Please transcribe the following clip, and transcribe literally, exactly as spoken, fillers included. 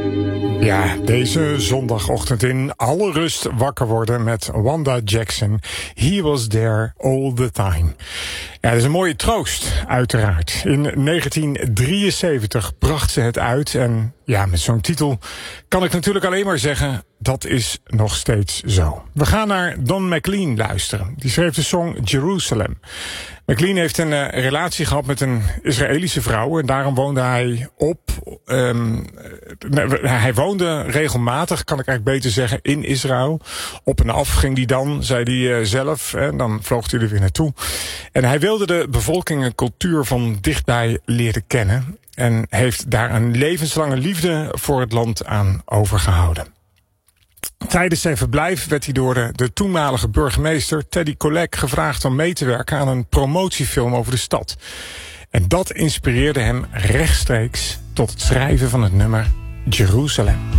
Ja, deze zondagochtend in alle rust wakker worden met Wanda Jackson. He was there all the time. Ja, dat is een mooie troost, uiteraard. In negentien drieënzeventig bracht ze het uit. En ja, met zo'n titel kan ik natuurlijk alleen maar zeggen, dat is nog steeds zo. We gaan naar Don McLean luisteren. Die schreef de song Jerusalem. McLean heeft een uh, relatie gehad met een Israëlische vrouw. En daarom woonde hij op... Um, hij woonde regelmatig, kan ik eigenlijk beter zeggen, in Israël. Op en af ging hij dan, zei hij uh, zelf. En dan vloog hij er weer naartoe. En hij wilde de bevolking en cultuur van dichtbij leren kennen. En heeft daar een levenslange liefde voor het land aan overgehouden. Tijdens zijn verblijf werd hij door de, de toenmalige burgemeester Teddy Kollek gevraagd om mee te werken aan een promotiefilm over de stad. En dat inspireerde hem rechtstreeks tot het schrijven van het nummer Jerusalem.